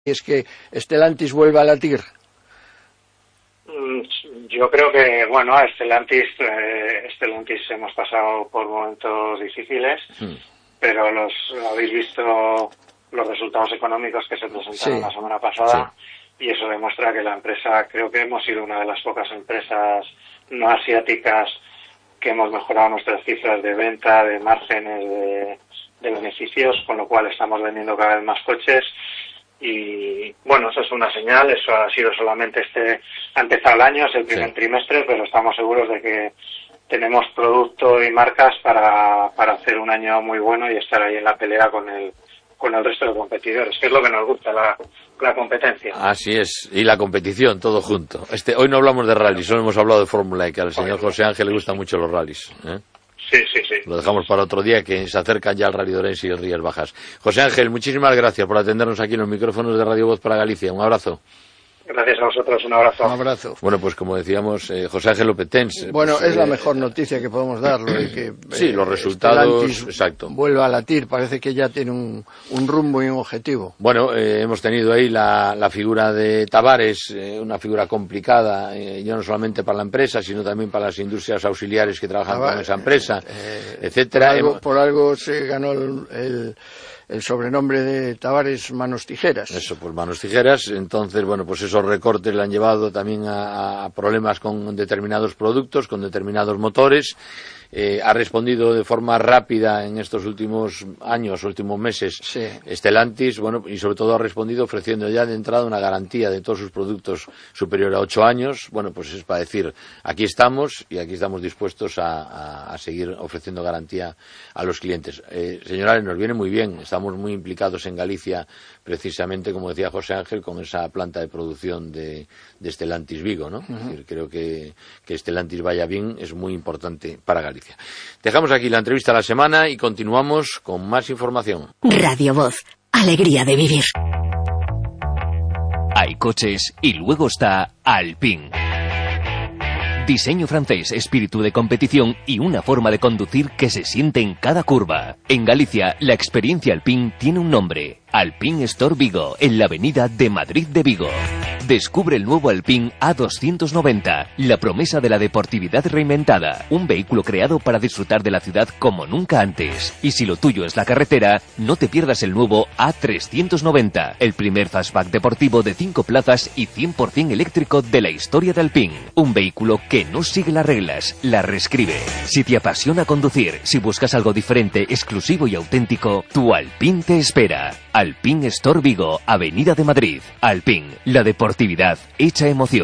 es que Stellantis vuelva a latir? Yo creo que, bueno, a Stellantis hemos pasado por momentos difíciles, pero habéis visto los resultados económicos que se presentaron la semana pasada, y eso demuestra que la empresa, creo que hemos sido una de las pocas empresas no asiáticas que hemos mejorado nuestras cifras de venta, de márgenes, de beneficios, con lo cual estamos vendiendo cada vez más coches. Y bueno, eso es una señal, eso ha sido solamente ha empezado el año, es el primer trimestre, pero estamos seguros de que tenemos producto y marcas para hacer un año muy bueno y estar ahí en la pelea con el resto de competidores, que es lo que nos gusta, la competencia. Así es, y la competición, todo junto. Hoy no hablamos de rallies, solo hemos hablado de Fórmula E, que al señor José Ángel le gustan mucho los rallies, ¿eh? Sí. Lo dejamos para otro día, que se acercan ya el Rally de Orense y el Rías Bajas. José Ángel, muchísimas gracias por atendernos aquí en los micrófonos de Radio Voz para Galicia. Un abrazo. Gracias a vosotros, un abrazo. Un abrazo. Bueno, pues como decíamos, José Ángel Lopetens. Bueno, es la mejor noticia que podemos darlo. Y que, sí, los resultados, exacto. Vuelva a latir, parece que ya tiene un rumbo y un objetivo. Bueno, hemos tenido ahí la figura de Tavares, una figura complicada, ya no solamente para la empresa, sino también para las industrias auxiliares que trabajan con esa empresa, etcétera. Por algo se ganó el sobrenombre de Tavares Manos Tijeras. Eso, pues Manos Tijeras. Entonces, bueno, pues esos recortes le han llevado también a problemas con determinados productos, con determinados motores. Ha respondido de forma rápida en estos últimos años, últimos meses, Stellantis, bueno, y sobre todo ha respondido ofreciendo ya de entrada una garantía de todos sus productos superior a 8 años. Bueno, pues es para decir, aquí estamos y aquí estamos dispuestos a seguir ofreciendo garantía a los clientes. Señora, nos viene muy bien, estamos muy implicados en Galicia, precisamente, como decía José Ángel, con esa planta de producción de Stellantis Vigo, ¿no? Es decir, creo que Stellantis vaya bien es muy importante para Galicia. Dejamos aquí la entrevista de la semana y continuamos con más información. Radio Voz, alegría de vivir. Hay coches y luego está Alpine. Diseño francés, espíritu de competición y una forma de conducir que se siente en cada curva. En Galicia, la experiencia Alpine tiene un nombre. Alpine Store Vigo, en la avenida de Madrid de Vigo. Descubre el nuevo Alpine A290, la promesa de la deportividad reinventada. Un vehículo creado para disfrutar de la ciudad como nunca antes. Y si lo tuyo es la carretera, no te pierdas el nuevo A390, el primer fastback deportivo de 5 plazas y 100% eléctrico de la historia de Alpine. Un vehículo que no sigue las reglas, las reescribe. Si te apasiona conducir, si buscas algo diferente, exclusivo y auténtico, tu Alpine te espera. Alpine Store Vigo, Avenida de Madrid. Alpine, la deportividad hecha emoción.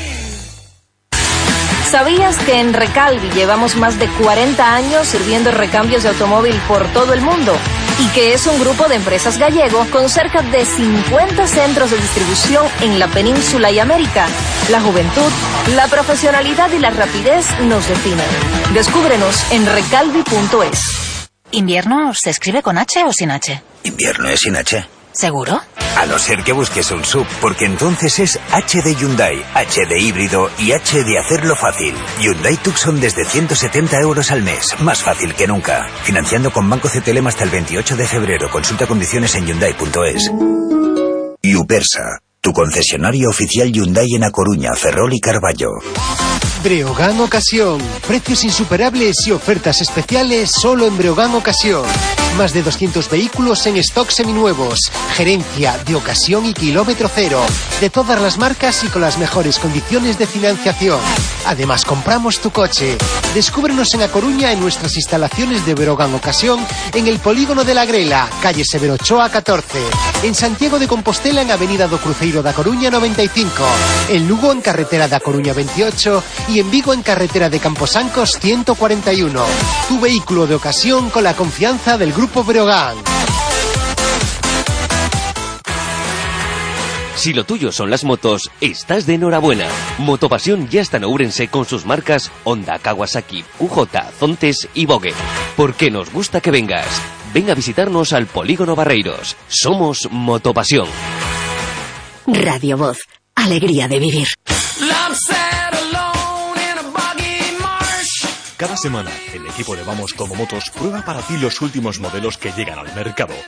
¿Sabías que en Recalvi llevamos más de 40 años sirviendo recambios de automóvil por todo el mundo? Y que es un grupo de empresas gallego con cerca de 50 centros de distribución en la península y América. La juventud, la profesionalidad y la rapidez nos definen. Descúbrenos en recalvi.es. ¿Invierno se escribe con H o sin H? Invierno es sin H. ¿Seguro? A no ser que busques un SUV, porque entonces es H de Hyundai, H de híbrido y H de hacerlo fácil. Hyundai Tucson desde 170 € al mes, más fácil que nunca. Financiando con Banco CTLM hasta el 28 de febrero. Consulta condiciones en Hyundai.es. Upersa, tu concesionario oficial Hyundai en A Coruña, Ferrol y Carballo. Breogán Ocasión. Precios insuperables y ofertas especiales solo en Breogán Ocasión. Más de 200 vehículos en stock seminuevos. Gerencia de ocasión y kilómetro cero. De todas las marcas y con las mejores condiciones de financiación. Además, compramos tu coche. Descúbrenos en A Coruña en nuestras instalaciones de Breogán Ocasión en el Polígono de la Grela, calle Severo Ochoa 14. En Santiago de Compostela en Avenida do Cruceiro da Coruña 95. En Lugo en carretera da Coruña 28 y en Vigo en carretera de Camposancos 141. Tu vehículo de ocasión con la confianza del Grupo Breogán. Si lo tuyo son las motos, estás de enhorabuena. Motopasión ya está en Ourense con sus marcas Honda, Kawasaki, QJ, Zontes y Vogue. Porque nos gusta que vengas. Ven a visitarnos al Polígono Barreiros. Somos Motopasión. Radio Voz, alegría de vivir. Cada semana, el equipo de Vamos Como Motos prueba para ti los últimos modelos que llegan al mercado.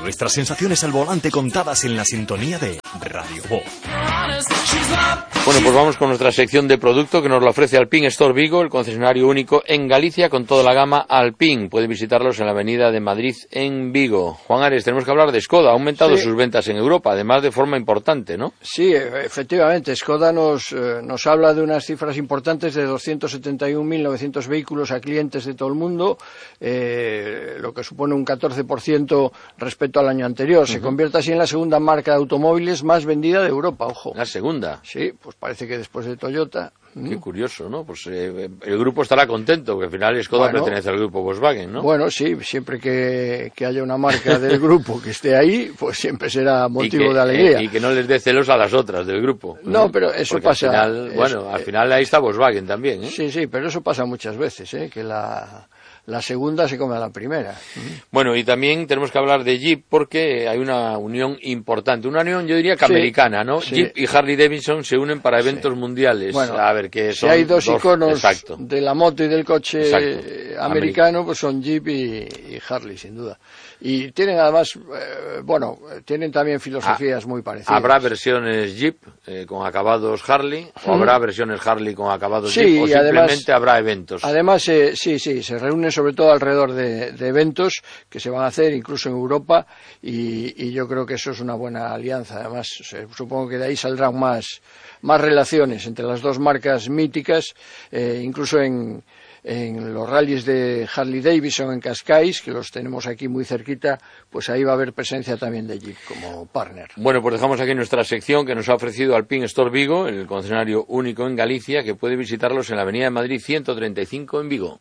nuestras sensaciones al volante contadas en la sintonía de Radio Voz. Bueno, pues vamos con nuestra sección de producto que nos la ofrece Alpine Store Vigo, el concesionario único en Galicia con toda la gama Alpine. Pueden visitarlos en la Avenida de Madrid en Vigo. Juan Ares, tenemos que hablar de Skoda. Ha aumentado sus ventas en Europa, además de forma importante, ¿no? Sí, efectivamente. Skoda nos habla de unas cifras importantes de 271.900 vehículos a clientes de todo el mundo, lo que supone un 14% respecto al año anterior. Se convierte así en la segunda marca de automóviles más vendida de Europa, ojo. ¿La segunda? Sí, pues parece que después de Toyota. Qué curioso, ¿no? Pues el grupo estará contento, porque al final Skoda pertenece al grupo Volkswagen, ¿no? Bueno, sí, siempre que haya una marca del grupo que esté ahí, pues siempre será motivo de alegría. Y que no les dé celos a las otras del grupo. No, pero eso porque pasa. Al final ahí está Volkswagen también, ¿eh? Sí, pero eso pasa muchas veces, ¿eh? Que la segunda se come a la primera. Bueno, y también tenemos que hablar de Jeep porque hay una unión importante, una unión yo diría que americana, ¿no? Sí. Jeep y Harley Davidson se unen para eventos mundiales. Bueno, a ver, que son hay dos iconos de la moto y del coche americano, pues son Jeep y Harley, sin duda. Y tienen además, tienen también filosofías muy parecidas. ¿Habrá versiones Jeep con acabados Harley? ¿O habrá versiones Harley con acabados Jeep? ¿O simplemente además, habrá eventos? Además, se reúnen sobre todo alrededor de eventos que se van a hacer incluso en Europa y yo creo que eso es una buena alianza. Además, supongo que de ahí saldrán más relaciones entre las dos marcas míticas, incluso en los rallies de Harley Davidson en Cascais, que los tenemos aquí muy cerquita, pues ahí va a haber presencia también de Jeep como partner. Bueno, pues dejamos aquí nuestra sección que nos ha ofrecido Alpine Store Vigo, el concesionario único en Galicia, que puede visitarlos en la Avenida de Madrid 135 en Vigo.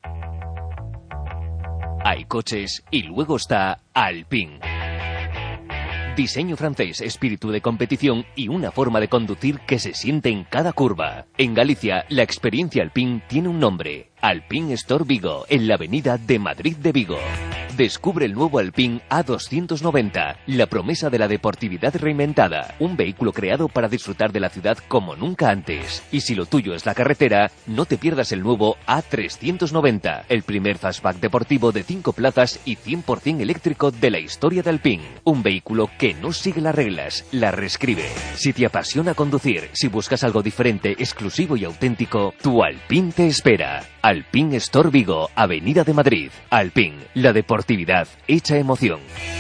Hay coches y luego está Alpine. Diseño francés, espíritu de competición y una forma de conducir que se siente en cada curva. En Galicia, la experiencia Alpine tiene un nombre. Alpine Store Vigo, en la Avenida de Madrid de Vigo. Descubre el nuevo Alpine A290, la promesa de la deportividad reinventada. Un vehículo creado para disfrutar de la ciudad como nunca antes. Y si lo tuyo es la carretera, no te pierdas el nuevo A390, el primer fastback deportivo de 5 plazas y 100% eléctrico de la historia de Alpine. Un vehículo que no sigue las reglas, las reescribe. Si te apasiona conducir, si buscas algo diferente, exclusivo y auténtico, tu Alpine te espera. Alpine Store Vigo, Avenida de Madrid. Alpine, la deportividad hecha emoción.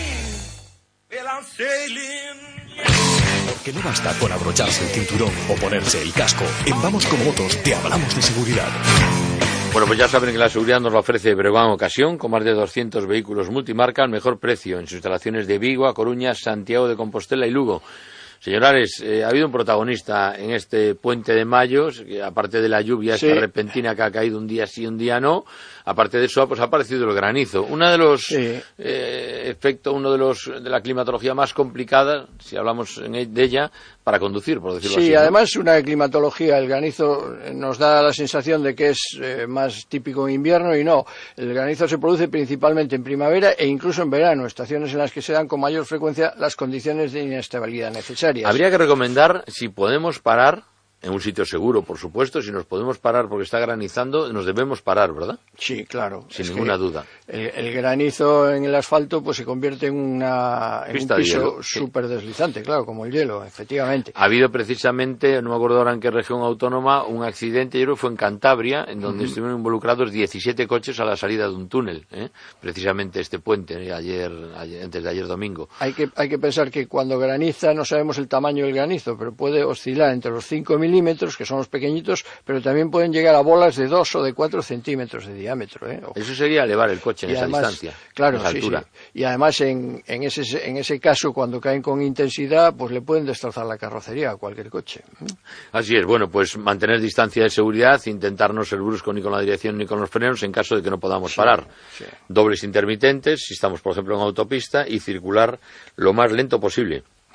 Porque no basta con abrocharse el cinturón o ponerse el casco. En Vamos Como Motos te hablamos de seguridad. Bueno, pues ya saben que la seguridad nos la ofrece Breogán Ocasión, con más de 200 vehículos multimarca al mejor precio en sus instalaciones de Vigo, A Coruña, Santiago de Compostela y Lugo. Señor Ares, ha habido un protagonista en este puente de mayo, que aparte de la lluvia esta repentina que ha caído un día sí, un día no, aparte de eso, pues ha aparecido el granizo. Uno de los efectos, de la climatología más complicada, si hablamos de ella, para conducir, por decirlo así. Sí, además una climatología, el granizo nos da la sensación de que es más típico en invierno y no. El granizo se produce principalmente en primavera e incluso en verano, estaciones en las que se dan con mayor frecuencia las condiciones de inestabilidad necesarias. Habría que recomendar, si podemos parar, en un sitio seguro, por supuesto, si nos podemos parar porque está granizando, nos debemos parar, ¿verdad? Sí, claro. Sin ninguna duda. El granizo en el asfalto pues se convierte en un piso súper deslizante, claro, como el hielo, efectivamente. Ha habido precisamente, no me acuerdo ahora en qué región autónoma, un accidente, yo creo que fue en Cantabria, en donde estuvieron involucrados 17 coches a la salida de un túnel, precisamente este puente, antes de ayer domingo. Hay que pensar que cuando graniza no sabemos el tamaño del granizo, pero puede oscilar entre los 5 milímetros, que son los pequeñitos, pero también pueden llegar a bolas de 2 o de 4 centímetros de diámetro. Eso sería elevar el coche en esa distancia, claro, en esa altura. Sí. Y además en ese caso, cuando caen con intensidad, pues le pueden destrozar la carrocería a cualquier coche. Así es, bueno, pues mantener distancia de seguridad, intentar no ser brusco ni con la dirección ni con los frenos en caso de que no podamos parar. Sí. Dobles intermitentes, si estamos, por ejemplo, en autopista, y circular lo más lento posible.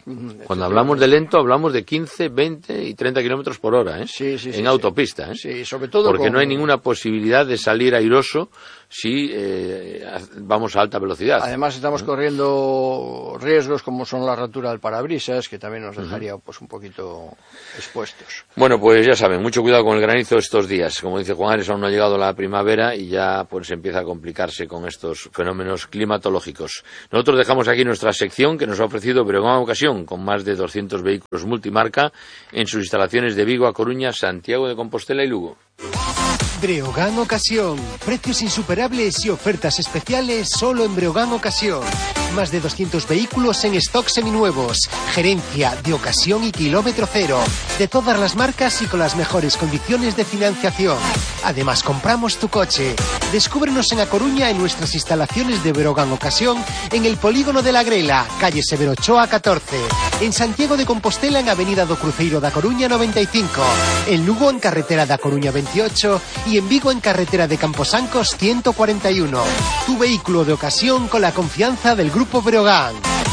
Cuando hablamos de lento, hablamos de 15, 20 y 30 kilómetros por hora, ¿eh? Sí, en autopista, ¿eh? Sí, sobre todo porque no hay ninguna posibilidad de salir airoso si vamos a alta velocidad. Además estamos corriendo riesgos como son la rotura del parabrisas, que también nos dejaría pues un poquito expuestos. Bueno, pues ya saben, mucho cuidado con el granizo estos días. Como dice Juan Ares, aún no ha llegado la primavera y ya pues empieza a complicarse con estos fenómenos climatológicos. Nosotros dejamos aquí nuestra sección que nos ha ofrecido Breogán Ocasión, con más de 200 vehículos multimarca en sus instalaciones de Vigo, A Coruña, Santiago de Compostela y Lugo. Breogán Ocasión. Precios insuperables y ofertas especiales solo en Breogán Ocasión. Más de 200 vehículos en stock seminuevos. Gerencia de ocasión y kilómetro cero. De todas las marcas y con las mejores condiciones de financiación. Además, compramos tu coche. Descúbrenos en A Coruña en nuestras instalaciones de Breogán Ocasión en el Polígono de la Grela, calle Severo Ochoa 14. En Santiago de Compostela en Avenida do Cruceiro da Coruña 95. En Lugo en Carretera da Coruña 28 y en Vigo en Carretera de Camposancos 141. Tu vehículo de ocasión con la confianza del Grupo Breogán.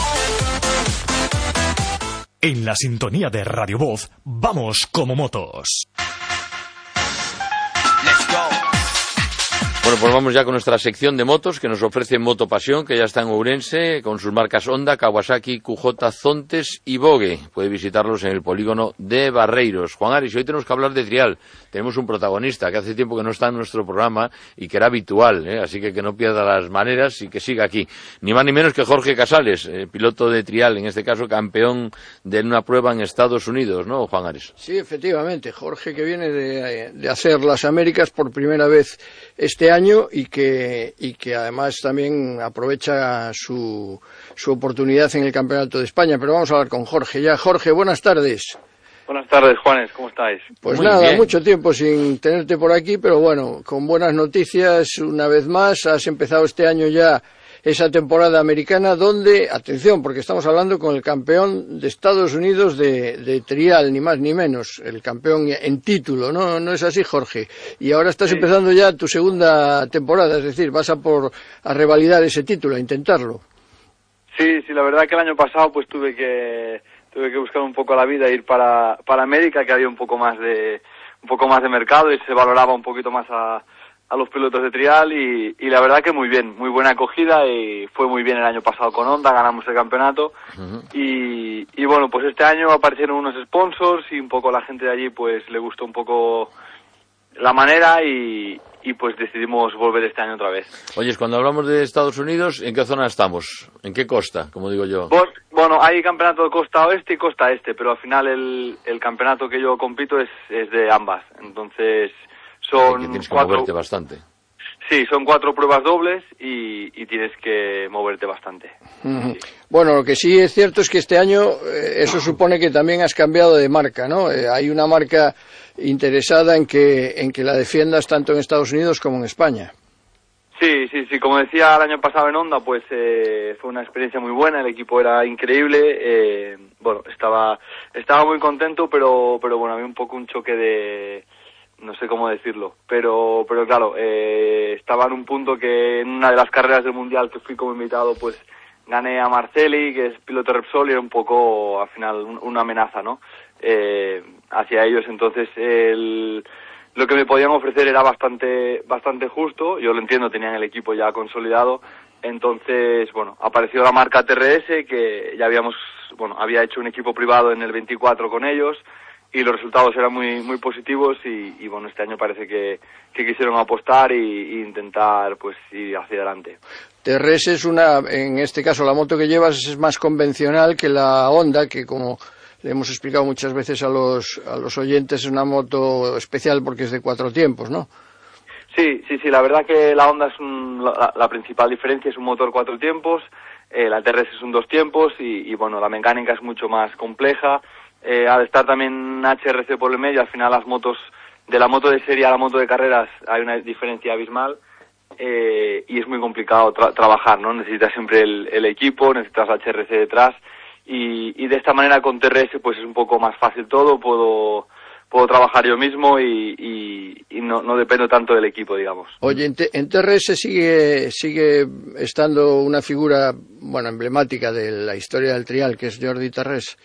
En la sintonía de Radio Voz, vamos como motos. Bueno, pues vamos ya con nuestra sección de motos que nos ofrece Motopasión, que ya está en Ourense, con sus marcas Honda, Kawasaki, QJ, Zontes y Vogue. Puede visitarlos en el polígono de Barreiros. Juan Aris, hoy tenemos que hablar de trial. Tenemos un protagonista que hace tiempo que no está en nuestro programa y que era habitual, así que no pierda las maneras y que siga aquí. Ni más ni menos que Jorge Casales, piloto de trial, en este caso campeón de una prueba en Estados Unidos, ¿no, Juan Aris? Sí, efectivamente. Jorge, que viene de hacer las Américas por primera vez este año y que además también aprovecha su oportunidad en el Campeonato de España. Pero vamos a hablar con Jorge ya. Jorge, buenas tardes. Buenas tardes, Juanes, ¿cómo estáis? Pues muy nada, bien. Mucho tiempo sin tenerte por aquí, pero bueno, con buenas noticias una vez más. Has empezado este año ya esa temporada americana donde, atención, porque estamos hablando con el campeón de Estados Unidos de trial, ni más ni menos, el campeón en título, ¿no es así, Jorge? Y ahora estás empezando ya tu segunda temporada, es decir, vas a revalidar ese título, a intentarlo. Sí, la verdad que el año pasado pues tuve que buscar un poco la vida, ir para América, que había un poco más de mercado y se valoraba un poquito más a los pilotos de trial y la verdad que muy bien, muy buena acogida y fue muy bien el año pasado con Honda, ganamos el campeonato y bueno, pues este año aparecieron unos sponsors y un poco la gente de allí pues le gustó un poco la manera y pues decidimos volver este año otra vez. Oye, cuando hablamos de Estados Unidos, ¿en qué zona estamos? ¿En qué costa, como digo yo? Bueno, hay campeonato de costa oeste y costa este, pero al final el campeonato que yo compito es de ambas, entonces son tienes que moverte bastante. Sí, son 4 pruebas dobles y tienes que moverte bastante. Sí. Bueno, lo que sí es cierto es que este año eso supone que también has cambiado de marca, ¿no? Hay una marca interesada en que la defiendas tanto en Estados Unidos como en España. Sí, como decía el año pasado en Honda, pues fue una experiencia muy buena, el equipo era increíble, bueno, estaba muy contento, pero bueno, había un poco un choque de... no sé cómo decirlo, pero claro, estaba en un punto que en una de las carreras del Mundial que fui como invitado, pues gané a Marcelli, que es piloto Repsol, y era un poco, al final, una amenaza, ¿no? Hacia ellos, entonces lo que me podían ofrecer era bastante justo, yo lo entiendo, tenían el equipo ya consolidado, entonces, bueno, apareció la marca TRS, que ya había hecho un equipo privado en el 24 con ellos, y los resultados eran muy positivos y bueno, este año parece que quisieron apostar y intentar pues ir hacia adelante. TRS es en este caso la moto que llevas es más convencional que la Honda, que como le hemos explicado muchas veces a los oyentes es una moto especial porque es de 4 tiempos, ¿no? Sí, la verdad que la Honda es la principal diferencia, es un motor 4 tiempos, la TRS es un 2 tiempos y bueno, la mecánica es mucho más compleja. Al estar también HRC por el medio, al final las motos, de la moto de serie a la moto de carreras hay una diferencia abismal y es muy complicado trabajar, ¿no? Necesitas siempre el equipo, necesitas HRC detrás y de esta manera con TRS pues es un poco más fácil todo, puedo trabajar yo mismo y no dependo tanto del equipo, digamos. Oye, en TRS sigue estando una figura, bueno, emblemática de la historia del trial, que es Jordi Tarrés.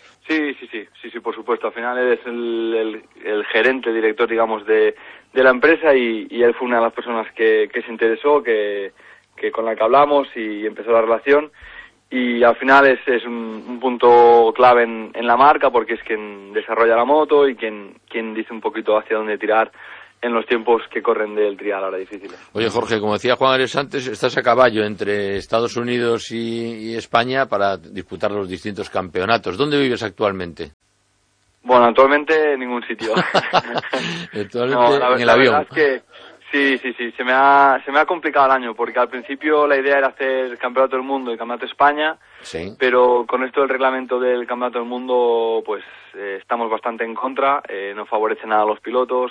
Sí, por supuesto. Al final él es el gerente, director, digamos, de la empresa y él fue una de las personas que se interesó, que con la que hablamos y empezó la relación. Y al final es un punto clave en la marca, porque es quien desarrolla la moto y quien dice un poquito hacia dónde tirar en los tiempos que corren del trial ahora difíciles. Oye, Jorge, como decía Juan Ares antes, estás a caballo entre Estados Unidos y España para disputar los distintos campeonatos. ¿Dónde vives actualmente? Bueno, actualmente en ningún sitio. Actualmente en el avión. La verdad es que sí, se me ha complicado el año, porque al principio la idea era hacer Campeonato del Mundo y Campeonato de España, sí. Pero con esto del reglamento del Campeonato del Mundo, pues estamos bastante en contra, no favorece nada a los pilotos.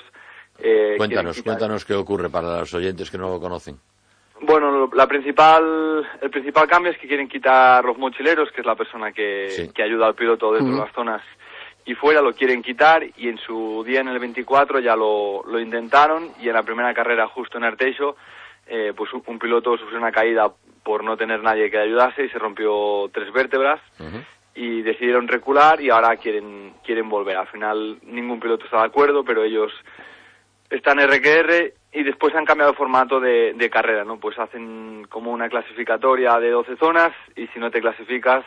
Cuéntanos qué ocurre para los oyentes que no lo conocen. Bueno, el principal cambio es que quieren quitar los mochileros, que es la persona que ayuda al piloto dentro de las zonas y fuera, lo quieren quitar, y en su día, en el 24, ya lo intentaron, y en la primera carrera justo en Arteixo, pues un piloto sufrió una caída por no tener nadie que le ayudase y se rompió 3 vértebras. Y decidieron recular y ahora quieren volver. Al final ningún piloto está de acuerdo, pero ellos están RQR y después han cambiado el formato de carrera, ¿no? Pues hacen como una clasificatoria de 12 zonas y si no te clasificas,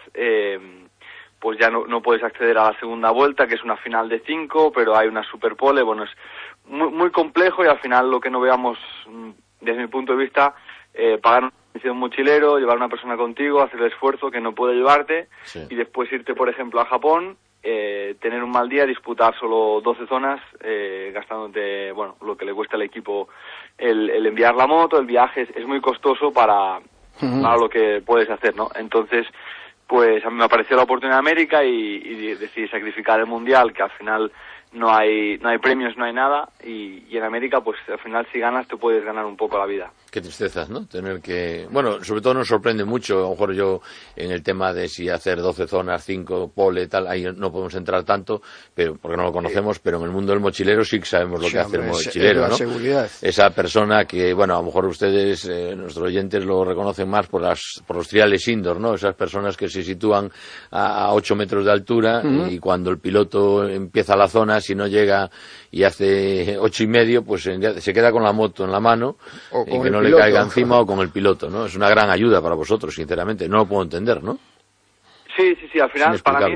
pues ya no puedes acceder a la segunda vuelta, que es una final de 5, pero hay una superpole. Bueno, es muy, muy complejo y al final lo que no veamos, desde mi punto de vista, pagar un mochilero, llevar a una persona contigo, hacer el esfuerzo que no puede llevarte y después irte, por ejemplo, a Japón, tener un mal día, disputar solo 12 zonas, gastándote, bueno, lo que le cuesta al equipo el enviar la moto, el viaje es muy costoso para lo que puedes hacer, ¿no? Entonces, pues a mí me apareció la oportunidad de América y decidí sacrificar el Mundial, que al final no hay premios, no hay nada, y en América, pues al final si ganas te puedes ganar un poco la vida. Qué tristeza, ¿no? Tener que... Bueno, sobre todo nos sorprende mucho, a lo mejor yo en el tema de si hacer 12 zonas, 5 pole, tal, ahí no podemos entrar tanto, pero porque no lo conocemos, pero en el mundo del mochilero sí que sabemos lo que hace el mochilero, ¿no? Seguridad. Esa persona que, bueno, a lo mejor ustedes, nuestros oyentes lo reconocen más por los triales indoor, ¿no? Esas personas que se sitúan a 8 metros de altura y cuando el piloto empieza la zona, si no llega y hace 8,5, pues se queda con la moto en la mano y que no le caiga encima o con el piloto, ¿no? Es una gran ayuda para vosotros, sinceramente. No lo puedo entender, ¿no? Sí, al final para mí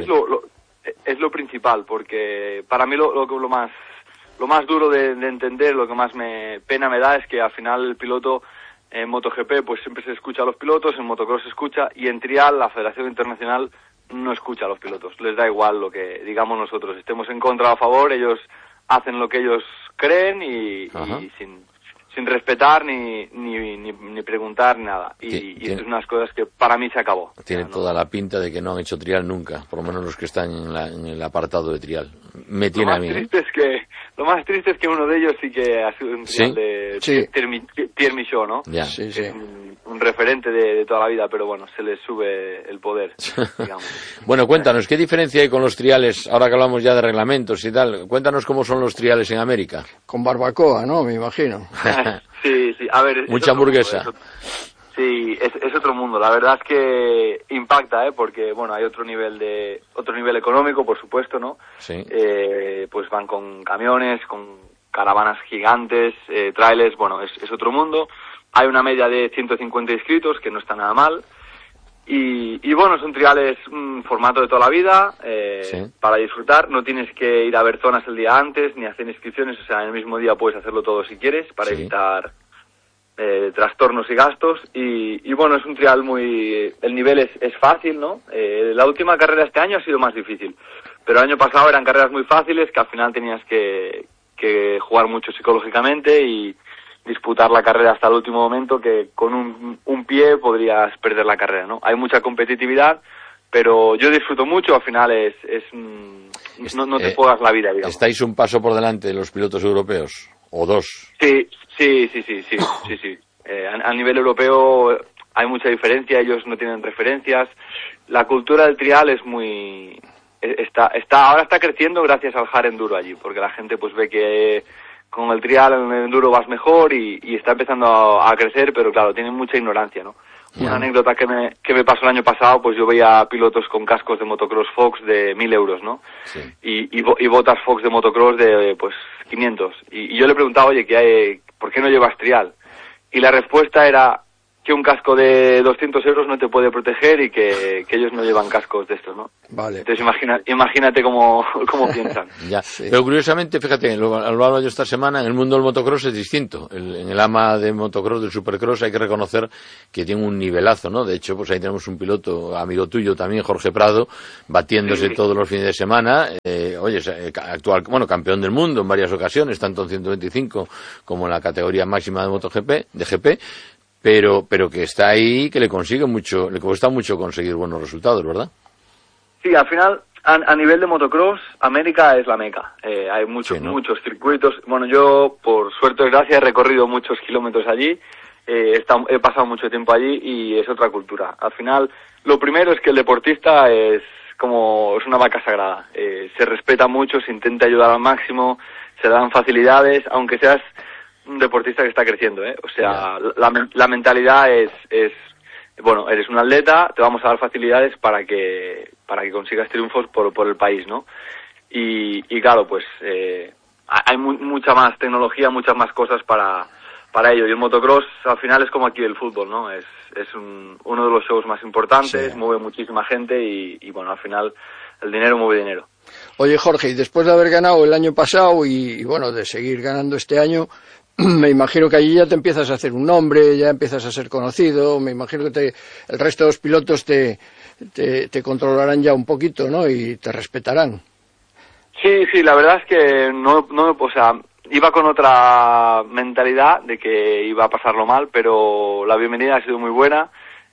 es lo principal, porque para mí lo más duro de entender, lo que más pena me da es que al final el piloto en MotoGP pues siempre se escucha a los pilotos, en motocross se escucha y en trial la Federación Internacional no escucha a los pilotos, les da igual lo que digamos nosotros, estemos en contra o a favor, ellos hacen lo que ellos creen y sin respetar ni preguntar nada. Y esto es unas cosas que para mí se acabó. Tiene toda la pinta de que no han hecho trial nunca, por lo menos los que están en el apartado de trial. Me tiene a mí. Lo más triste es que uno de ellos sí que ha sido un trial de Pierre Michaud, ¿no? Ya. Sí. Un referente de toda la vida, pero bueno, se les sube el poder, digamos. Bueno, cuéntanos, ¿qué diferencia hay con los triales, ahora que hablamos ya de reglamentos y tal? Cuéntanos cómo son los triales en América. Con barbacoa, ¿no? Me imagino. Sí, a ver... Mucha hamburguesa. Sí, es otro mundo. La verdad es que impacta, porque bueno, hay otro nivel económico, por supuesto, ¿no? Sí. Pues van con camiones, con caravanas gigantes, trailers, bueno, es otro mundo. Hay una media de 150 inscritos, que no está nada mal. Y bueno, son triales, un formato de toda la vida, para disfrutar. No tienes que ir a ver zonas el día antes, ni hacer inscripciones, o sea, en el mismo día puedes hacerlo todo si quieres, para evitar trastornos y gastos. Y bueno, es un trial el nivel es fácil, ¿no? La última carrera este año ha sido más difícil, pero el año pasado eran carreras muy fáciles, que al final tenías que jugar mucho psicológicamente y disputar la carrera hasta el último momento, que con un pie podrías perder la carrera, ¿no? Hay mucha competitividad, pero yo disfruto mucho, al final no te juegas la vida, digamos. ¿Estáis un paso por delante de los pilotos europeos? ¿O dos? Sí. A nivel europeo hay mucha diferencia, ellos no tienen referencias. La cultura del trial es muy ahora está creciendo gracias al hard enduro allí, porque la gente pues ve que con el trial en el enduro vas mejor y está empezando a crecer, pero claro, tienen mucha ignorancia, ¿no? Una anécdota que me pasó el año pasado, pues yo veía pilotos con cascos de motocross Fox de 1.000 euros, ¿no? Sí. Y botas Fox de motocross de, pues, 500. Y yo le preguntaba, oye, ¿por qué no llevas trial? Y la respuesta era que un casco de 200 euros no te puede proteger y que ellos no llevan cascos de estos, ¿no? Vale. Entonces imagínate cómo piensan. Ya. Sí. Pero curiosamente, fíjate, lo hablaba yo esta semana, en el mundo del motocross es distinto. En el ama de motocross, del supercross, hay que reconocer que tiene un nivelazo, ¿no? De hecho, pues ahí tenemos un piloto, amigo tuyo también, Jorge Prado, batiéndose todos los fines de semana. Actual, campeón del mundo en varias ocasiones, tanto en 125 como en la categoría máxima de MotoGP, de GP. Pero que está ahí, que le cuesta mucho conseguir buenos resultados, ¿verdad? Sí, al final, a nivel de motocross, América es la meca. Hay muchos circuitos. Bueno, yo, por suerte o desgracia, he recorrido muchos kilómetros allí, he pasado mucho tiempo allí y es otra cultura. Al final, lo primero es que el deportista es una vaca sagrada. Se respeta mucho, se intenta ayudar al máximo, se dan facilidades, aunque seas un deportista que está creciendo, O sea, la mentalidad es eres un atleta, te vamos a dar facilidades para que consigas triunfos por el país, ¿no? Y claro, pues hay mucha más tecnología, muchas más cosas para ello. Y el motocross al final es como aquí el fútbol, ¿no? Es uno de los shows más importantes, mueve muchísima gente y bueno, al final el dinero mueve dinero. Oye, Jorge, y después de haber ganado el año pasado y bueno, de seguir ganando este año, me imagino que allí ya te empiezas a hacer un nombre, ya empiezas a ser conocido, me imagino que el resto de los pilotos te controlarán ya un poquito, ¿no? Y te respetarán. Sí, la verdad es que iba con otra mentalidad de que iba a pasarlo mal, pero la bienvenida ha sido muy buena.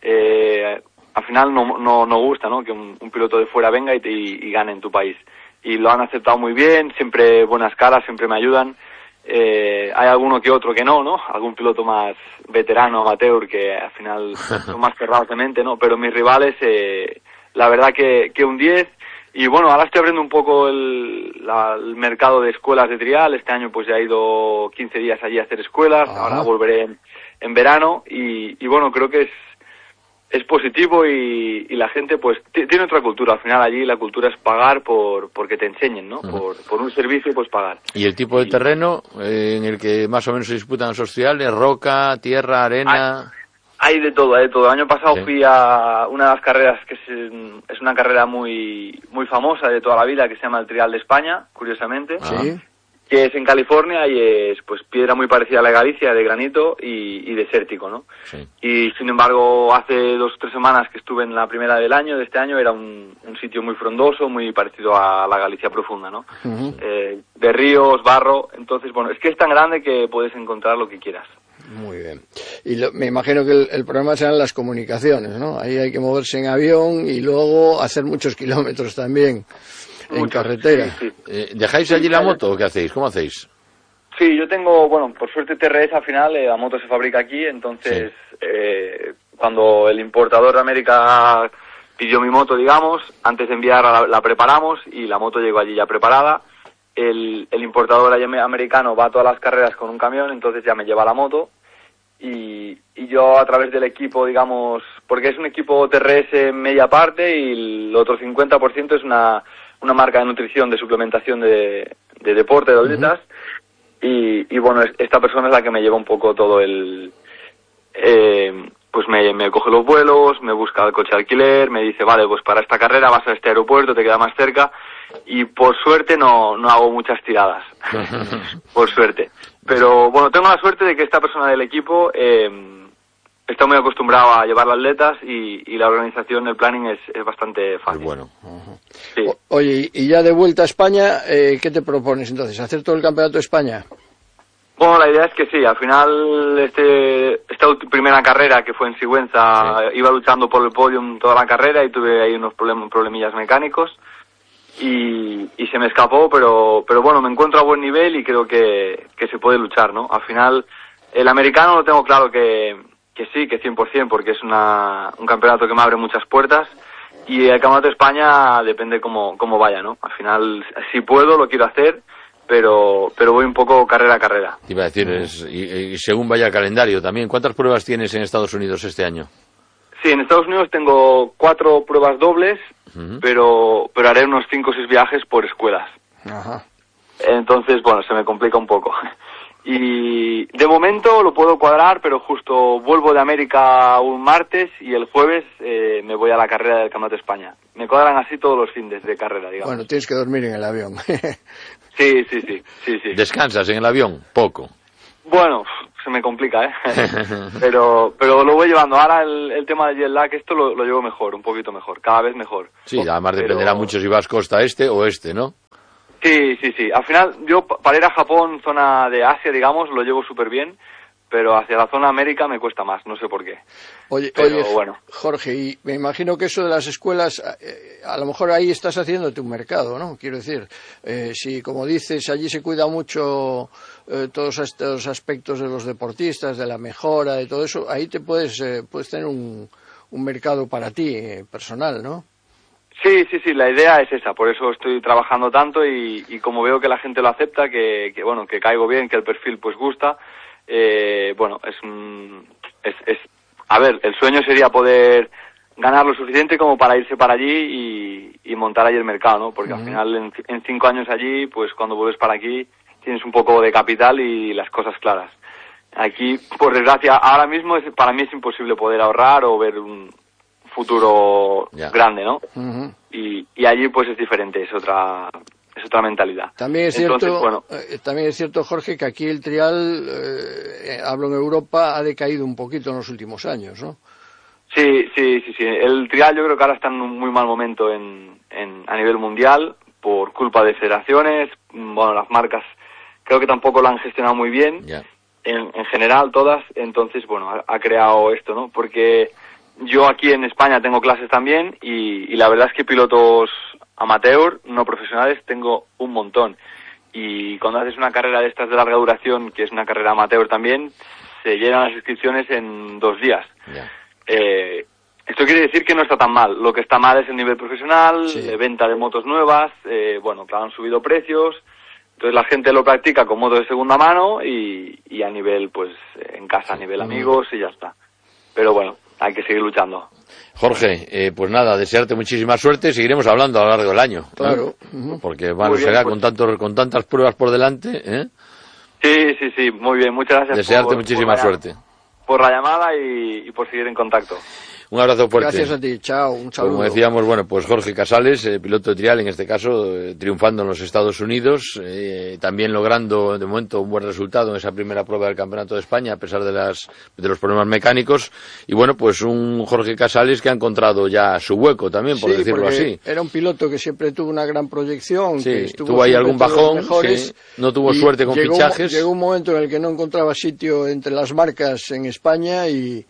Al final no gusta, ¿no? Que un piloto de fuera venga y gane en tu país. Y lo han aceptado muy bien, siempre buenas caras, siempre me ayudan. Hay alguno que otro que no, algún piloto más veterano, amateur, que al final son más cerrados de mente, ¿no? Pero mis rivales, la verdad que un 10. Y bueno, ahora estoy abriendo un poco el mercado de escuelas de trial. Este año pues ya he ido 15 días allí a hacer escuelas, ahora volveré en verano y bueno, creo que es positivo y la gente pues tiene otra cultura. Al final allí la cultura es pagar porque te enseñen, ¿no? Por un servicio pues pagar. ¿Y el tipo de terreno en el que más o menos se disputan esos triales? ¿Roca, tierra, arena? Hay de todo, El año pasado fui a una de las carreras que es una carrera muy muy famosa de toda la vida, que se llama el Trial de España, curiosamente. Que es en California y es pues piedra muy parecida a la de Galicia, de granito y desértico, ¿no? Sí. Y sin embargo, hace 2 o 3 semanas que estuve en la primera del año, de este año, era un sitio muy frondoso, muy parecido a la Galicia profunda, ¿no? De ríos, barro, entonces, bueno, es que es tan grande que puedes encontrar lo que quieras. Muy bien. Y me imagino que el problema serán las comunicaciones, ¿no? Ahí hay que moverse en avión y luego hacer muchos kilómetros también. En carretera. Sí. ¿Dejáis allí la moto o qué hacéis? ¿Cómo hacéis? Sí, yo tengo, por suerte TRS al final, la moto se fabrica aquí, entonces cuando el importador de América pidió mi moto, digamos, antes de enviarla la preparamos y la moto llegó allí ya preparada. El importador americano va a todas las carreras con un camión, entonces ya me lleva la moto y yo a través del equipo, digamos, porque es un equipo TRS media parte y el otro 50% es una marca de nutrición, de suplementación de deporte, de atletas, y bueno, esta persona es la que me lleva un poco todo pues me coge los vuelos, me busca el coche de alquiler, me dice, vale, pues para esta carrera vas a este aeropuerto, te queda más cerca, y por suerte no hago muchas tiradas, por suerte. Pero bueno, tengo la suerte de que esta persona del equipo está muy acostumbrado a llevar atletas y la organización, el planning es bastante fácil. Muy bueno. Sí. Oye, y ya de vuelta a España, ¿qué te propones entonces? ¿Hacer todo el campeonato de España? Bueno, la idea es que sí, al final esta primera carrera que fue en Sigüenza, iba luchando por el podium toda la carrera y tuve ahí unos problemillas mecánicos y se me escapó, pero bueno, me encuentro a buen nivel y creo que se puede luchar, ¿no? Al final, el americano lo tengo claro que sí, que 100%, porque es un campeonato que me abre muchas puertas Y el Campeonato de España depende cómo vaya, ¿no? Al final, si puedo, lo quiero hacer, pero voy un poco carrera a carrera. Te iba a decir, y según vaya el calendario también, ¿cuántas pruebas tienes en Estados Unidos este año? Sí, en Estados Unidos tengo 4 pruebas dobles, pero haré unos 5 o 6 viajes por escuelas. Ajá. Entonces, bueno, se me complica un poco. Y de momento lo puedo cuadrar, pero justo vuelvo de América un martes y el jueves me voy a la carrera del Campeonato de España. Me cuadran así todos los fines de carrera, digamos. Bueno, tienes que dormir en el avión. Sí. ¿Descansas en el avión? Poco. Bueno, se me complica, ¿eh? pero lo voy llevando. Ahora el tema del jet lag, esto lo llevo mejor, un poquito mejor, cada vez mejor. Sí, además dependerá mucho si vas costa este o oeste, ¿no? Sí. Al final, yo para ir a Japón, zona de Asia, digamos, lo llevo súper bien, pero hacia la zona América me cuesta más, no sé por qué. Oye, bueno. Jorge, y me imagino que eso de las escuelas, a lo mejor ahí estás haciéndote un mercado, ¿no? Quiero decir, si, como dices, allí se cuida mucho todos estos aspectos de los deportistas, de la mejora, de todo eso, ahí te puedes tener un mercado para ti, personal, ¿no? Sí, la idea es esa, por eso estoy trabajando tanto y como veo que la gente lo acepta, que caigo bien, que el perfil pues gusta, bueno, a ver, el sueño sería poder ganar lo suficiente como para irse para allí y montar allí el mercado, ¿no? Porque al final en 5 años allí, pues cuando vuelves para aquí tienes un poco de capital y las cosas claras. Aquí, por desgracia, ahora mismo para mí es imposible poder ahorrar o ver un futuro grande, ¿no? Y allí pues es diferente, es otra mentalidad. También es cierto, Jorge, que aquí el trial, hablo en Europa, ha decaído un poquito en los últimos años, ¿no? Sí. El trial yo creo que ahora está en un muy mal momento a nivel mundial por culpa de federaciones. Bueno, las marcas creo que tampoco lo han gestionado muy bien, en general todas. Entonces, bueno, ha creado esto, ¿no? Porque yo aquí en España tengo clases también y la verdad es que pilotos amateur, no profesionales, tengo un montón. Y cuando haces una carrera de estas de larga duración, que es una carrera amateur también, se llenan las inscripciones en 2 días. Esto quiere decir que no está tan mal. Lo que está mal es el nivel profesional, venta de motos nuevas, bueno, claro, han subido precios. Entonces la gente lo practica con motos de segunda mano y a nivel, pues, en casa, a nivel amigos y ya está. Pero bueno, hay que seguir luchando. Jorge, pues nada, desearte muchísima suerte. Seguiremos hablando a lo largo del año. Claro. Porque será pues, con tantas pruebas por delante, ¿eh? Sí, muy bien. Muchas gracias. Desearte muchísima suerte. Por la llamada y por seguir en contacto. Un abrazo fuerte. Gracias a ti, chao, un saludo. Como decíamos, bueno, pues Jorge Casales, piloto de trial, en este caso, triunfando en los Estados Unidos, también logrando de momento un buen resultado en esa primera prueba del Campeonato de España, a pesar de los problemas mecánicos. Y bueno, pues un Jorge Casales que ha encontrado ya su hueco también, por decirlo así. Era un piloto que siempre tuvo una gran proyección. Sí, que tuvo ahí algún bajón, no tuvo suerte con fichajes. Llegó un momento en el que no encontraba sitio entre las marcas en España y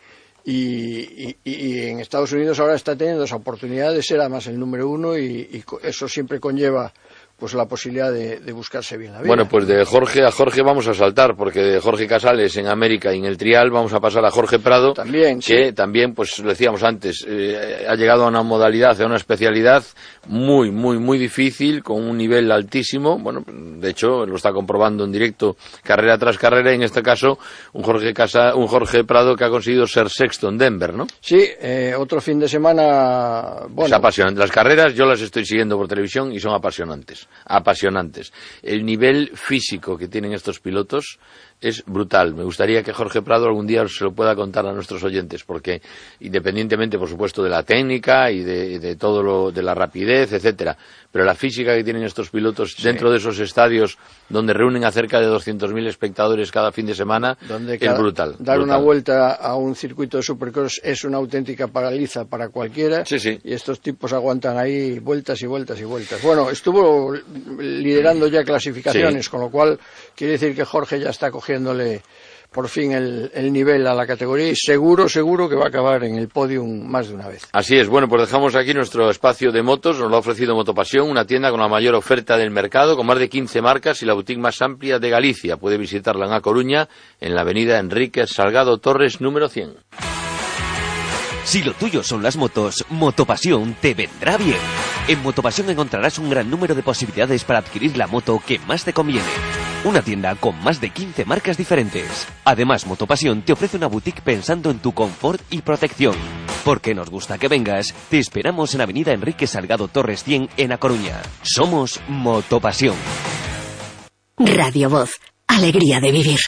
en Estados Unidos ahora está teniendo esa oportunidad de ser además el número 1 y eso siempre conlleva pues la posibilidad de buscarse bien la vida. Bueno, pues de Jorge a Jorge vamos a saltar, porque de Jorge Casales en América y en el trial vamos a pasar a Jorge Prado, también, que también, pues lo decíamos antes, ha llegado a una modalidad, a una especialidad muy, muy, muy difícil, con un nivel altísimo. Bueno, de hecho, lo está comprobando en directo carrera tras carrera, y en este caso un Jorge Prado que ha conseguido ser sexto en Denver, ¿no? Sí, otro fin de semana, bueno. Es apasionante. Las carreras yo las estoy siguiendo por televisión y son apasionantes. El nivel físico que tienen estos pilotos es brutal. Me gustaría que Jorge Prado algún día se lo pueda contar a nuestros oyentes, porque independientemente, por supuesto, de la técnica y de todo de la rapidez, etcétera, pero la física que tienen estos pilotos dentro de esos estadios donde reúnen a cerca de 200.000 espectadores cada fin de semana, es brutal. Dar una vuelta a un circuito de Supercross es una auténtica paliza para cualquiera. Y estos tipos aguantan ahí vueltas y vueltas y vueltas. Bueno, estuvo liderando ya clasificaciones, con lo cual quiere decir que Jorge ya está cogiéndole por fin el nivel a la categoría y seguro que va a acabar en el podium más de una vez. Así es. Bueno, pues dejamos aquí nuestro espacio de motos. Nos lo ha ofrecido Motopasión, una tienda con la mayor oferta del mercado, con más de 15 marcas y la boutique más amplia de Galicia. Puede visitarla en A Coruña, en la avenida Enrique Salgado Torres, número 100. Si lo tuyo son las motos, Motopasión te vendrá bien. En Motopasión encontrarás un gran número de posibilidades para adquirir la moto que más te conviene. Una tienda con más de 15 marcas diferentes. Además, Motopasión te ofrece una boutique pensando en tu confort y protección. Porque nos gusta que vengas, te esperamos en Avenida Enrique Salgado Torres 100 en A Coruña. Somos Motopasión. Radio Voz, alegría de vivir.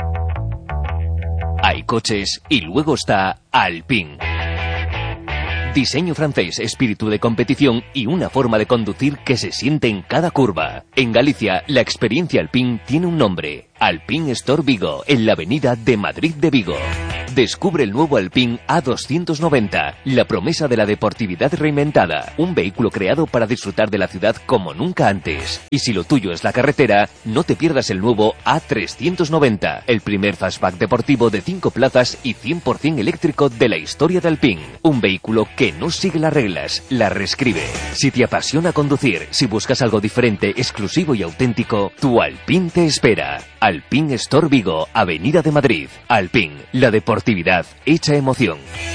Hay coches y luego está Alpine. Diseño francés, espíritu de competición y una forma de conducir que se siente en cada curva. En Galicia, la experiencia Alpine tiene un nombre. Alpine Store Vigo, en la avenida de Madrid de Vigo. Descubre el nuevo Alpine A290, la promesa de la deportividad reinventada. Un vehículo creado para disfrutar de la ciudad como nunca antes. Y si lo tuyo es la carretera, no te pierdas el nuevo A390, el primer fastback deportivo de 5 plazas y 100% eléctrico de la historia de Alpine. Un vehículo que no sigue las reglas, las reescribe. Si te apasiona conducir, si buscas algo diferente, exclusivo y auténtico, tu Alpine te espera. Alpine Store Vigo, Avenida de Madrid. Alpine, la deportividad hecha emoción.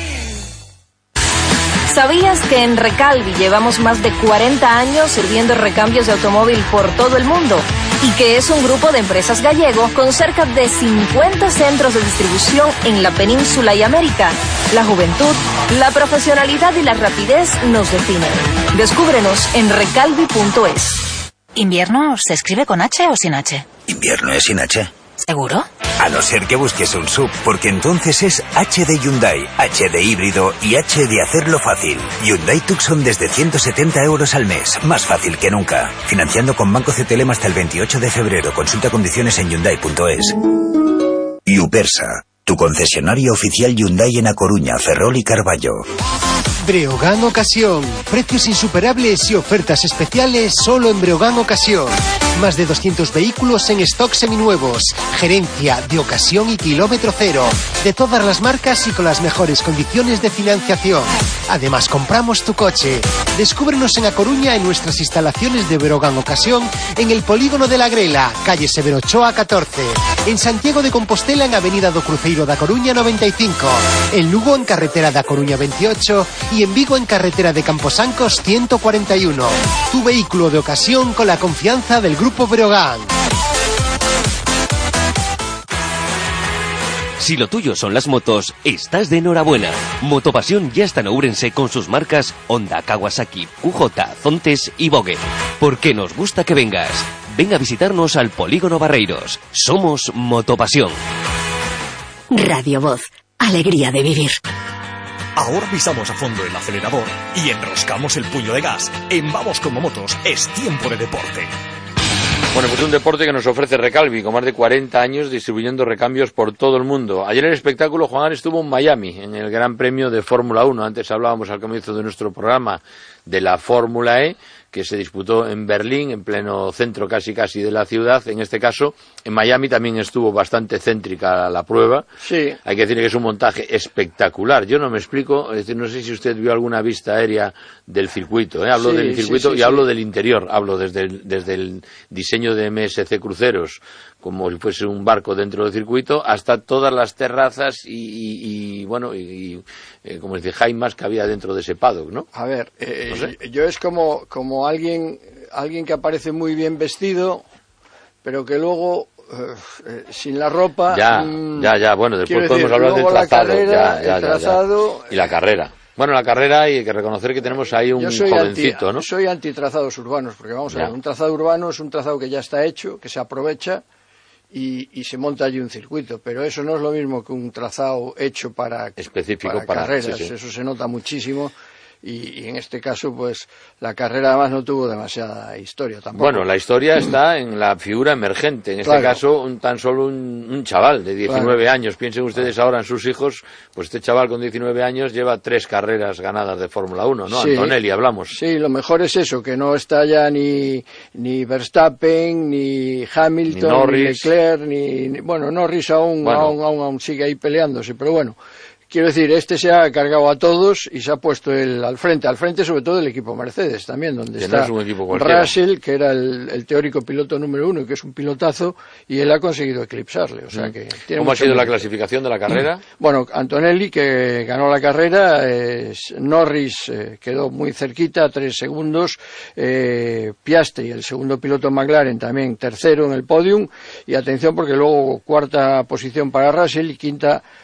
¿Sabías que en Recalvi llevamos más de 40 años sirviendo recambios de automóvil por todo el mundo? Y que es un grupo de empresas gallego con cerca de 50 centros de distribución en la península y América. La juventud, la profesionalidad y la rapidez nos definen. Descúbrenos en recalvi.es. ¿Invierno se escribe con H o sin H? Invierno es sin H. ¿Seguro? A no ser que busques un SUV, porque entonces es H de Hyundai, H de híbrido y H de hacerlo fácil. Hyundai Tucson desde 170 euros al mes, más fácil que nunca. Financiando con Banco CTLM hasta el 28 de febrero. Consulta condiciones en Hyundai.es. Upersa, tu concesionario oficial Hyundai en A Coruña, Ferrol y Carballo. Breogán Ocasión. Precios insuperables y ofertas especiales solo en Breogán Ocasión. Más de 200 vehículos en stock seminuevos. Gerencia de ocasión y kilómetro cero. De todas las marcas y con las mejores condiciones de financiación. Además, compramos tu coche. Descúbrenos en A Coruña en nuestras instalaciones de Breogán Ocasión en el Polígono de la Grela, calle Severo Ochoa 14. En Santiago de Compostela en Avenida do Cruceiro da Coruña 95. En Lugo en carretera da Coruña 28 y en Vigo en carretera de Camposancos 141. Tu vehículo de ocasión con la confianza del Grupo Breogán. Si lo tuyo son las motos, estás de enhorabuena. Motopasión ya está en Ourense con sus marcas Honda, Kawasaki, QJ, Zontes y Vogue. Porque nos gusta que vengas. Ven a visitarnos al Polígono Barreiros. Somos Motopasión. Radio Voz, alegría de vivir. Ahora pisamos a fondo el acelerador y enroscamos el puño de gas. En Vamos como Motos es tiempo de deporte. Bueno, pues un deporte que nos ofrece Recalvi, con más de 40 años distribuyendo recambios por todo el mundo. Ayer el espectáculo, Juan, estuvo en Miami, en el Gran Premio de Fórmula 1. Antes hablábamos al comienzo de nuestro programa de la Fórmula E, que se disputó en Berlín, en pleno centro casi de la ciudad. En este caso, en Miami también estuvo bastante céntrica la prueba. Sí. Hay que decir que es un montaje espectacular. Yo no me explico, es decir, no sé si usted vio alguna vista aérea del circuito. Hablo Sí, del circuito sí, y hablo del interior. Hablo desde el diseño de MSC Cruceros, como si fuese un barco dentro del circuito, hasta todas las terrazas y como dice Jaimas que había dentro de ese paddock, ¿no? A ver, No sé. yo es como alguien que aparece muy bien vestido, pero que luego sin la ropa. Ya, bueno, después podemos hablar del trazado. El trazado y la carrera. Bueno, la carrera hay que reconocer que tenemos ahí un jovencito, ¿no? Soy anti-trazados urbanos, porque vamos a ver, un trazado urbano es un trazado que ya está hecho, que se aprovecha y se monta allí un circuito, pero eso no es lo mismo que un trazado hecho para carreras, sí. Eso se nota muchísimo. Y en este caso, pues, la carrera además no tuvo demasiada historia tampoco. Bueno, la historia está en la figura emergente. En este caso, tan solo un chaval de 19 años. Piensen ustedes ahora en sus hijos, pues este chaval con 19 años lleva 3 carreras ganadas de Fórmula 1, ¿no? Sí. Antonelli, hablamos. Sí, lo mejor es eso, que no está ya ni Verstappen, ni Hamilton, ni Norris. Leclerc, Norris aún sigue ahí peleándose, pero bueno, quiero decir, este se ha cargado a todos y se ha puesto él al frente sobre todo del equipo Mercedes también, donde que está no es un equipo cualquiera. Russell, que era el teórico piloto número 1 y que es un pilotazo, y él ha conseguido eclipsarle. O sea que tiene ¿Cómo ha sido la clasificación de la carrera? Bueno, Antonelli, que ganó la carrera, Norris quedó muy cerquita, 3 segundos, Piastri, el segundo piloto McLaren, también tercero en el podium, y atención porque luego cuarta posición para Russell y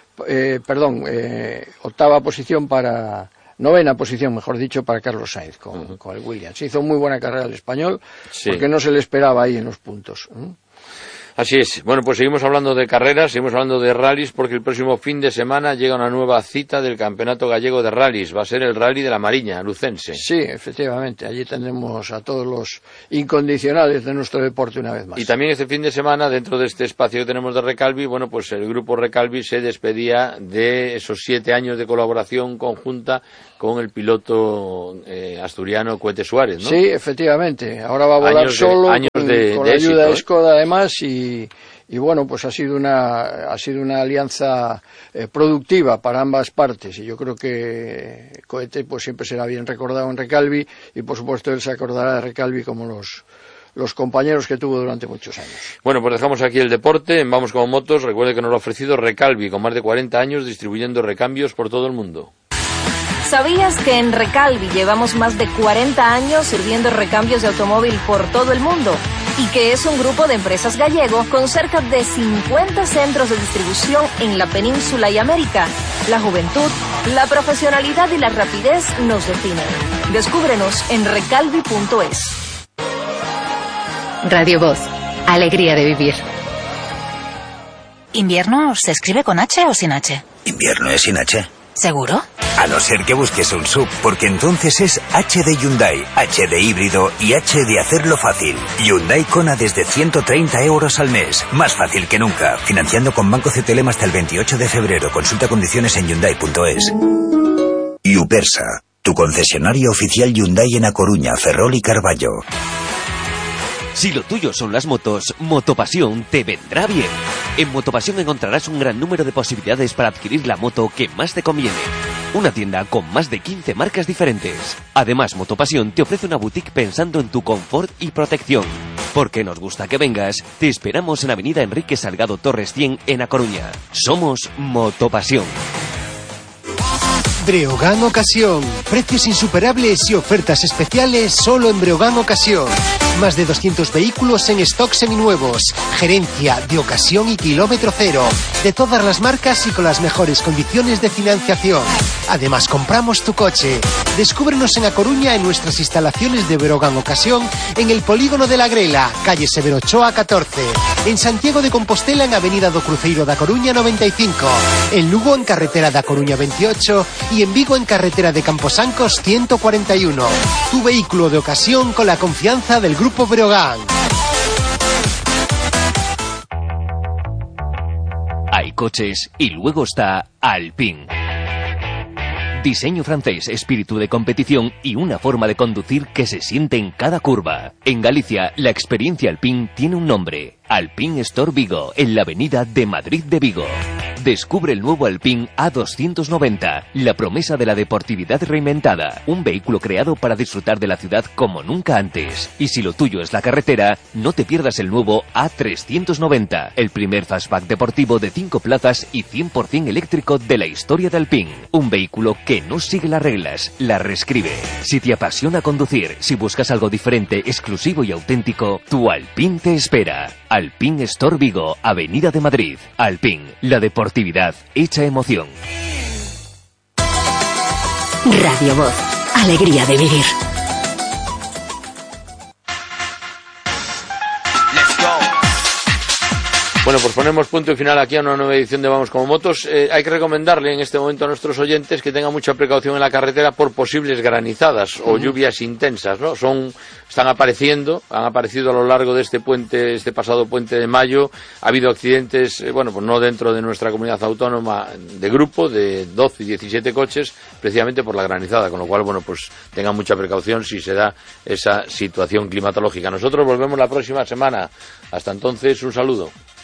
novena posición, mejor dicho, para Carlos Sainz con el Williams. Hizo muy buena carrera el español, porque no se le esperaba ahí en los puntos. Así es. Bueno, pues seguimos hablando de carreras, seguimos hablando de rallies, porque el próximo fin de semana llega una nueva cita del Campeonato Gallego de Rallies. Va a ser el Rally de la Mariña, lucense. Sí, efectivamente. Allí tendremos a todos los incondicionales de nuestro deporte una vez más. Y también este fin de semana, dentro de este espacio que tenemos de Recalvi, bueno, pues el grupo Recalvi se despedía de esos 7 años de colaboración conjunta con el piloto asturiano Cohete Suárez, ¿no? Sí, efectivamente. Ahora va a volar solo con la ayuda de Skoda, además, y bueno, pues ha sido una alianza productiva para ambas partes, y yo creo que Cohete pues siempre será bien recordado en Recalvi, y por supuesto él se acordará de Recalvi como los compañeros que tuvo durante muchos años. Bueno, pues dejamos aquí el deporte, Vamos como Motos. Recuerde que nos lo ha ofrecido Recalvi, con más de 40 años distribuyendo recambios por todo el mundo. ¿Sabías que en Recalvi llevamos más de 40 años sirviendo recambios de automóvil por todo el mundo? Y que es un grupo de empresas gallego con cerca de 50 centros de distribución en la península y América. La juventud, la profesionalidad y la rapidez nos definen. Descúbrenos en recalvi.es. Radio Voz, alegría de vivir. ¿Invierno se escribe con H o sin H? Invierno es sin H. ¿Seguro? A no ser que busques un SUV, porque entonces es H de Hyundai, H de híbrido y H de hacerlo fácil. Hyundai Kona desde 130 euros al mes. Más fácil que nunca. Financiando con Banco CTLM hasta el 28 de febrero. Consulta condiciones en Hyundai.es. Upersa, tu concesionario oficial Hyundai en A Coruña, Ferrol y Carballo. Si lo tuyo son las motos, Motopasión te vendrá bien. En Motopasión encontrarás un gran número de posibilidades para adquirir la moto que más te conviene. Una tienda con más de 15 marcas diferentes. Además, Motopasión te ofrece una boutique pensando en tu confort y protección. Porque nos gusta que vengas, te esperamos en Avenida Enrique Salgado Torres 100 en A Coruña. Somos Motopasión. Breogán Ocasión. Precios insuperables y ofertas especiales solo en Breogán Ocasión. Más de 200 vehículos en stock seminuevos. Gerencia de ocasión y kilómetro cero. De todas las marcas y con las mejores condiciones de financiación. Además, compramos tu coche. Descúbrenos en A Coruña en nuestras instalaciones de Breogán Ocasión, en el Polígono de la Grela, calle Severo Ochoa 14. En Santiago de Compostela en Avenida do Cruceiro da Coruña 95. En Lugo en Carretera da Coruña 28. Y en Vigo en Carretera de Camposancos 141. Tu vehículo de ocasión con la confianza del Grupo Breogán. Hay coches y luego está Alpine. Diseño francés, espíritu de competición y una forma de conducir que se siente en cada curva. En Galicia, la experiencia Alpine tiene un nombre. Alpine Store Vigo, en la avenida de Madrid de Vigo. Descubre el nuevo Alpine A290, la promesa de la deportividad reinventada. Un vehículo creado para disfrutar de la ciudad como nunca antes. Y si lo tuyo es la carretera, no te pierdas el nuevo A390, el primer fastback deportivo de 5 plazas y 100% eléctrico de la historia de Alpine. Un vehículo que no sigue las reglas, las reescribe. Si te apasiona conducir, si buscas algo diferente, exclusivo y auténtico, tu Alpine te espera. Alpine Store Vigo, Avenida de Madrid. Alpine, la deportividad hecha emoción. Radio Voz, alegría de vivir. Bueno, pues ponemos punto y final aquí a una nueva edición de Vamos como Motos. Hay que recomendarle en este momento a nuestros oyentes que tengan mucha precaución en la carretera por posibles granizadas o lluvias intensas, ¿no? Han aparecido a lo largo de este pasado puente de mayo. Ha habido accidentes, pues no dentro de nuestra comunidad autónoma, de grupo, de 12 y 17 coches, precisamente por la granizada, con lo cual, pues tengan mucha precaución si se da esa situación climatológica. Nosotros volvemos la próxima semana. Hasta entonces, un saludo.